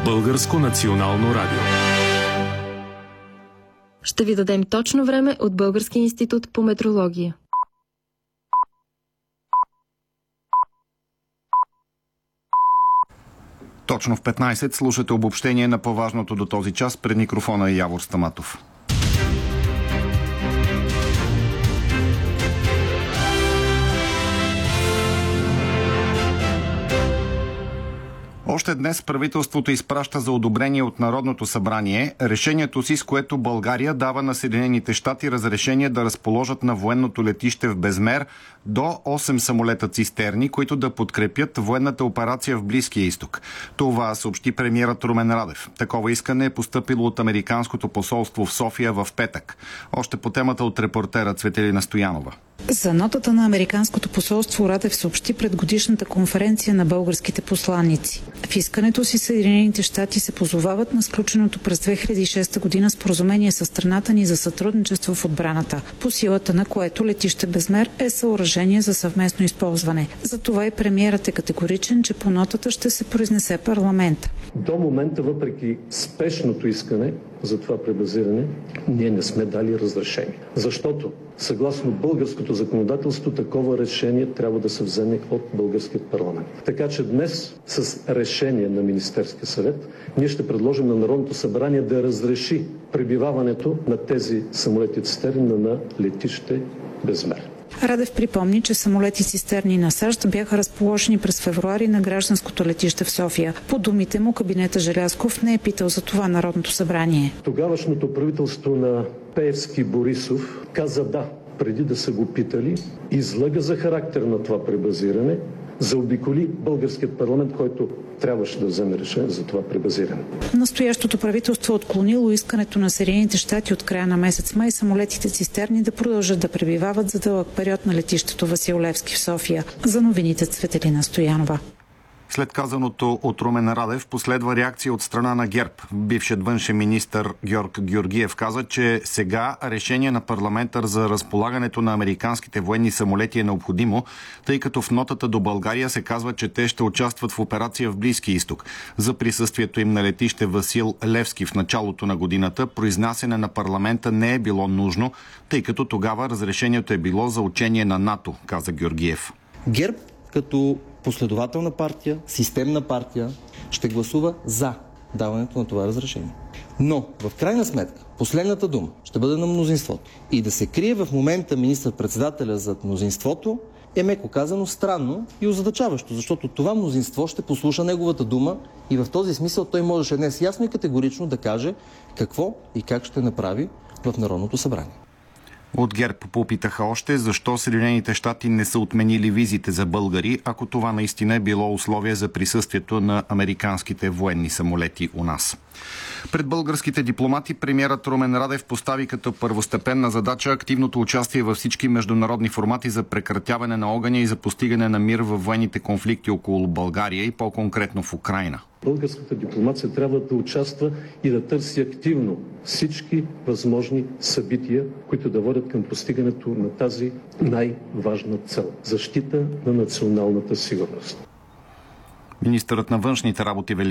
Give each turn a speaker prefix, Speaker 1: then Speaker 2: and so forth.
Speaker 1: Българско национално радио.
Speaker 2: Ще ви дадем точно време от Българския институт по метрология.
Speaker 3: Точно в 15 слушате обобщение на по-важното до този час. Пред микрофона е Явор Стаматов. Още днес правителството изпраща за одобрение от Народното събрание решението си, с което България дава на Съединените щати разрешение да разположат на военното летище в Безмер до 8 самолета цистерни, които да подкрепят военната операция в Близкия изток. Това съобщи премиерът Румен Радев. Такова искане е постъпило от Американското посолство в София в петък. Още по темата от репортера Цветелина Стоянова.
Speaker 4: За нотата на Американското посолство Радев съобщи пред годишната конференция на българските посланици. В искането си Съединените щати се позовават на сключеното през 2006 година споразумение с страната ни за сътрудничество в отбраната, по силата на което летище Безмер е съоръжение за съвместно използване. Затова и премиерът е категоричен, че по нотата ще се произнесе парламент.
Speaker 5: До момента, въпреки спешното искане за това пребазиране, ние не сме дали разрешение. Защото, съгласно българското законодателство, такова решение трябва да се вземе от българският парламент. Така че днес, с решение на Министерския съвет, ние ще предложим на Народното събрание да разреши пребиваването на тези самолети цистерни на летище Безмер.
Speaker 4: Радев припомни, че самолети цистерни на САЩ бяха разположени през февруари на гражданското летище в София. По думите му, кабинета Желязков не е питал за това Народното събрание.
Speaker 5: Тогавашното правителство на Пеевски Борисов каза да, преди да са го питали, излъга за характер на това пребазиране, заобиколи българският парламент, който трябваше да вземе решение за това пребазиране.
Speaker 4: Настоящото правителство е отклонило искането на Съединените щати от края на месец май самолетите цистерни да продължат да пребивават за дълъг период на летището Васил Левски в София. За новините Цветелина Стоянова.
Speaker 3: След казаното от Румен Радев последва реакция от страна на ГЕРБ. Бившият външен министър Георг Георгиев каза, че сега решение на парламента за разполагането на американските военни самолети е необходимо, тъй като в нотата до България се казва, че те ще участват в операция в Близкия изток. За присъствието им на летище Васил Левски в началото на годината произнасяне на парламента не е било нужно, тъй като тогава разрешението е било за учение на НАТО, каза Георгиев.
Speaker 6: ГЕРБ като последователна партия, системна партия, ще гласува за даването на това разрешение. Но, в крайна сметка, последната дума ще бъде на мнозинството. И да се крие в момента министър-председателя зад мнозинството е, меко казано, странно и озадачаващо, защото това мнозинство ще послуша неговата дума и в този смисъл той можеше днес ясно и категорично да каже какво и как ще направи в Народното събрание.
Speaker 3: От ГЕРБ попитаха още защо Съединените щати не са отменили визите за българи, ако това наистина е било условие за присъствието на американските военни самолети у нас. Пред българските дипломати премиерът Румен Радев постави като първостепенна задача активното участие във всички международни формати за прекратяване на огъня и за постигане на мир във военните конфликти около България и по-конкретно в Украйна.
Speaker 5: Българската дипломация трябва да участва и да търси активно всички възможни събития, които да водят към постигането на тази най-важна цел – защита на националната сигурност.
Speaker 3: Министърът на външните работи